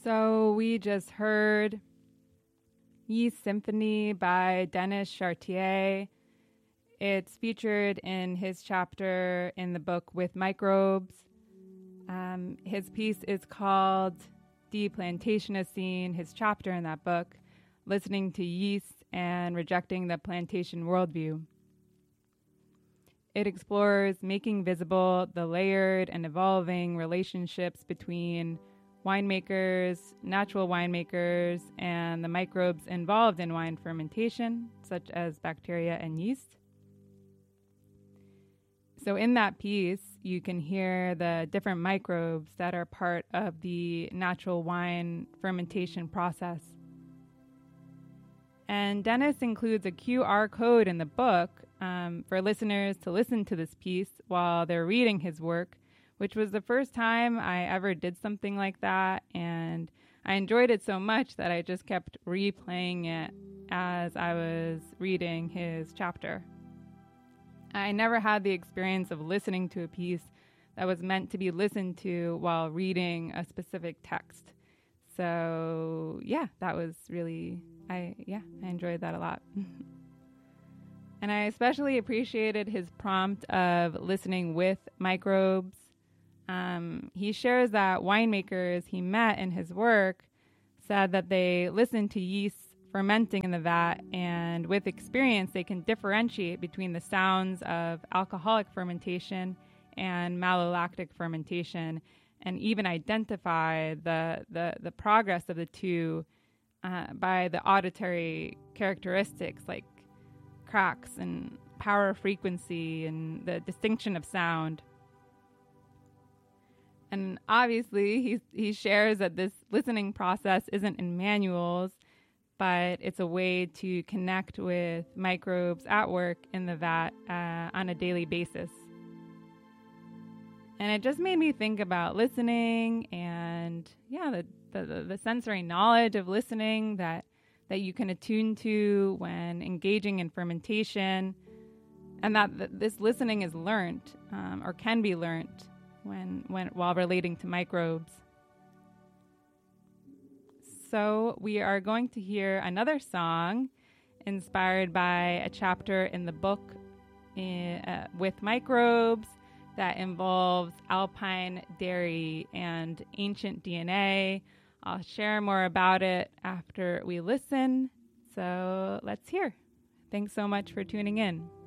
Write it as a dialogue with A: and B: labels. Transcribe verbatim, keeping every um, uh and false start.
A: So we just heard Yeast Symphony by Denis Chartier. It's featured in his chapter in the book With Microbes. Um, his piece is called Deplantationocene, his chapter in that book, Listening to Yeast and Rejecting the Plantation Worldview. It explores making visible the layered and evolving relationships between winemakers, natural winemakers, and the microbes involved in wine fermentation, such as bacteria and yeast. So in that piece, you can hear the different microbes that are part of the natural wine fermentation process. And Denis includes a Q R code in the book um, for listeners to listen to this piece while they're reading his work, which was the first time I ever did something like that. And I enjoyed it so much that I just kept replaying it as I was reading his chapter. I never had the experience of listening to a piece that was meant to be listened to while reading a specific text. So yeah, that was really, I yeah, I enjoyed that a lot. And I especially appreciated his prompt of listening with microbes. Um, he shares that winemakers he met in his work said that they listened to yeast fermenting in the vat, and with experience, they can differentiate between the sounds of alcoholic fermentation and malolactic fermentation, and even identify the the, the progress of the two uh, by the auditory characteristics like cracks and power frequency and the distinction of sound. And obviously, he he shares that this listening process isn't in manuals, but it's a way to connect with microbes at work in the vat uh, on a daily basis. And it just made me think about listening and, yeah, the, the, the sensory knowledge of listening that, that you can attune to when engaging in fermentation, and that th- this listening is learned um, or can be learned when, when while relating to microbes. So we are going to hear another song inspired by a chapter in the book in, uh, With Microbes that involves alpine dairy and ancient D N A. I'll share more about it after we listen. So let's hear. Thanks so much for tuning in.